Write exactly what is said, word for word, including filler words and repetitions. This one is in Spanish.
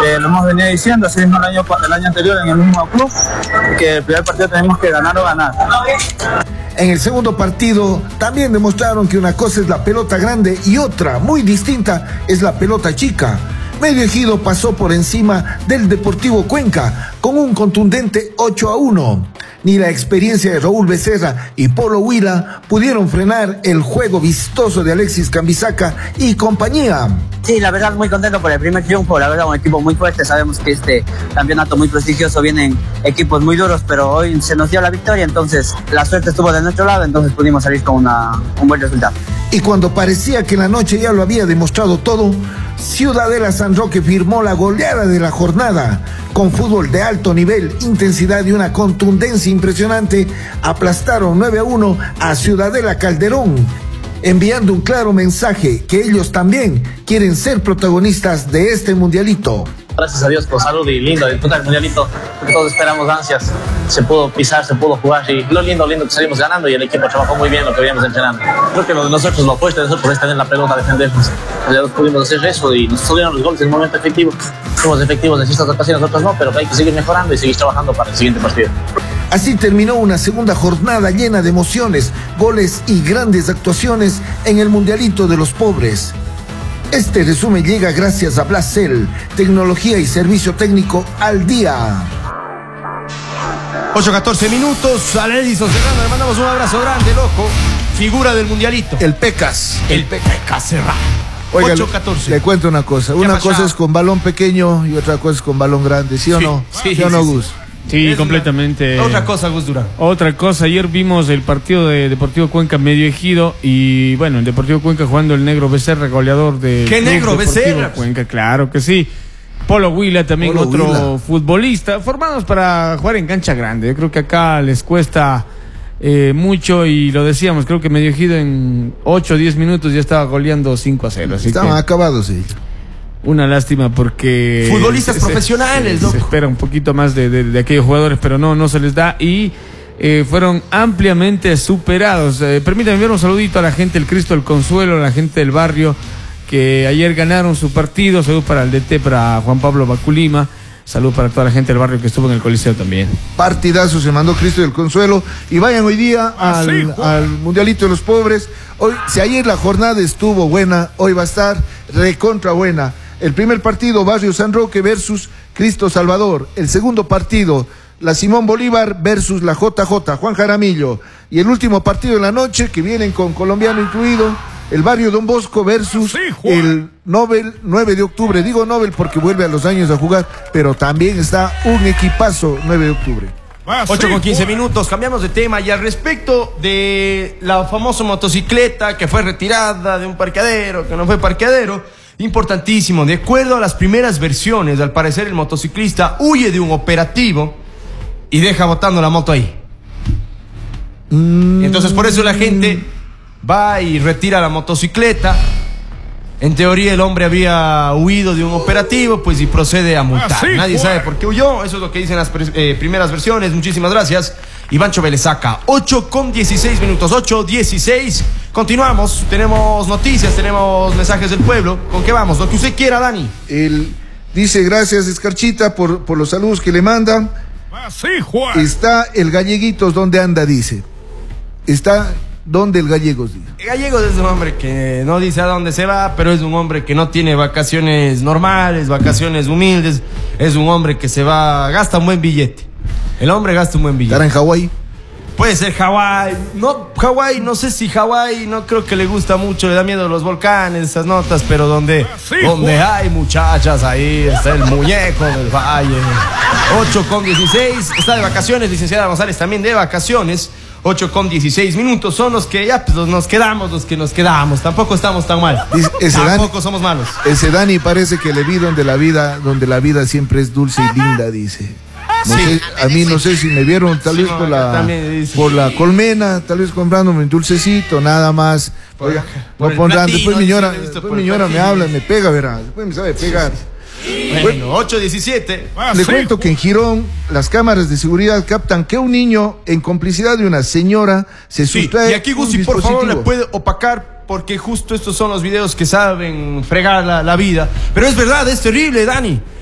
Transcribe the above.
Eh, lo hemos venido diciendo, así mismo el año, el año anterior en el mismo club, que el primer partido tenemos que ganar o ganar. En el segundo partido también demostraron que una cosa es la pelota grande y otra, muy distinta, es la pelota chica. Medio Ejido pasó por encima del Deportivo Cuenca con un contundente ocho a uno. Ni la experiencia de Raúl Becerra y Polo Huila pudieron frenar el juego vistoso de Alexis Cambisaca y compañía. Sí, la verdad muy contento por el primer triunfo, la verdad un equipo muy fuerte, sabemos que este campeonato muy prestigioso vienen equipos muy duros, pero hoy se nos dio la victoria, entonces la suerte estuvo de nuestro lado, entonces pudimos salir con una, un buen resultado. Y cuando parecía que la noche ya lo había demostrado todo, Ciudadela San Roque firmó la goleada de la jornada. Con fútbol de alto nivel, intensidad y una contundencia impresionante, aplastaron nueve a uno a Ciudadela Calderón, enviando un claro mensaje que ellos también quieren ser protagonistas de este mundialito. Gracias a Dios por salud y lindo disfrutar el mundialito. Todos esperamos ansias. Se pudo pisar, se pudo jugar y lo lindo, lindo que salimos ganando y el equipo trabajó muy bien lo que veníamos entrenando. Creo que lo de nosotros, lo opuesto de nosotros es tener la pelota, defendernos. Ya pudimos hacer eso y nos salieron los goles en el momento efectivo. Fuimos efectivos en ciertas ocasiones, nosotros no, pero hay que seguir mejorando y seguir trabajando para el siguiente partido. Así terminó una segunda jornada llena de emociones, goles y grandes actuaciones en el mundialito de los pobres. Este resumen llega gracias a Blasel, tecnología y servicio técnico al día. ocho catorce minutos, a Edison Serrano le mandamos un abrazo grande, loco. Figura del mundialito. El Pecas. El Pecas Serrano. Oiga, ocho catorce. Le cuento una cosa. Una cosa es con balón pequeño y otra cosa es con balón grande, ¿sí o sí, no? Sí, ¿Sí o no, sí, Gus? Sí. Sí, es completamente. Una, otra cosa, Gus Durán. Otra cosa, ayer vimos el partido de Deportivo Cuenca Medio Ejido y bueno, el Deportivo Cuenca jugando el Negro Becerra, goleador de... ¿Qué Negro Becerra? Cuenca, claro que sí. Polo Huila también, Polo otro Huila. Futbolista, formados para jugar en cancha grande. Yo creo que acá les cuesta eh, mucho y lo decíamos, creo que Medio Ejido en ocho o diez minutos ya estaba goleando cinco a cero. Así Estaban que... acabados, sí. Una lástima porque... Futbolistas se, profesionales, se, loco. Se espera un poquito más de, de, de aquellos jugadores, pero no, no se les da y eh, fueron ampliamente superados. Eh, permítanme enviar un saludito a la gente del Cristo del Consuelo, a la gente del barrio que ayer ganaron su partido. Salud para el D T, para Juan Pablo Baculima. Salud para toda la gente del barrio que estuvo en el Coliseo también. Partidazo se mandó Cristo del Consuelo. Y vayan hoy día al, sí, al Mundialito de los Pobres. Hoy, si ayer la jornada estuvo buena, hoy va a estar recontra buena. El primer partido, Barrio San Roque versus Cristo Salvador. El segundo partido, la Simón Bolívar versus la J J, Juan Jaramillo. Y el último partido de la noche, que vienen con colombiano incluido, el Barrio Don Bosco versus sí, el Nobel nueve de octubre. Digo Nobel porque vuelve a los años a jugar, pero también está un equipazo nueve de octubre. ocho con quince minutos, cambiamos de tema y al respecto de la famosa motocicleta que fue retirada de un parqueadero, que no fue parqueadero, importantísimo, de acuerdo a las primeras versiones, al parecer el motociclista huye de un operativo y deja botando la moto ahí. Mm. Entonces por eso la gente va y retira la motocicleta. En teoría el hombre había huido de un operativo, pues y procede a multar. Ah, sí, nadie sabe por qué huyó, eso es lo que dicen las eh, primeras versiones. Muchísimas gracias. Ivancho Velesaca, ocho con dieciséis minutos, ocho dieciséis. Continuamos, tenemos noticias, tenemos mensajes del pueblo. ¿Con qué vamos? Lo que usted quiera, Dani. Él dice gracias, Escarchita, por, por los saludos que le mandan. Ah, sí, Juan. Está el Galleguitos, ¿dónde anda? Dice. Está... ¿Dónde el Gallegos? Dice. El Gallegos es un hombre que no dice a dónde se va, pero es un hombre que no tiene vacaciones normales, vacaciones humildes. Es un hombre que se va, gasta un buen billete. El hombre gasta un buen billete. ¿Estará en Hawái? Puede ser Hawái. No, Hawái, no sé si Hawái, no creo que le gusta mucho, le da miedo los volcanes, esas notas, pero donde, sí, donde hay muchachas, ahí está el muñeco del valle. ocho con dieciséis, está de vacaciones, licenciada González también de vacaciones. ocho con dieciséis minutos son los que ya pues, nos quedamos, los que nos quedamos. Tampoco estamos tan mal. Dice, ese Tampoco Dani, somos malos. Ese Dani parece que le vi donde la vida, donde la vida siempre es dulce y linda, dice. No sí. sé, a mí no sé si me vieron tal sí, vez por la por la colmena, tal vez comprándome un dulcecito, nada más. Oiga, no pondrán, después mi señora, después mi señora me habla y me pega, verá, después me sabe pegar. Bueno, ocho diecisiete. Ah, Le sí. cuento que en Girón las cámaras de seguridad captan que un niño en complicidad de una señora se sí. sustrae. Y aquí Gusi, por favor, le puede opacar porque justo estos son los videos que saben fregar la, la vida. Pero es verdad, es terrible, Dani.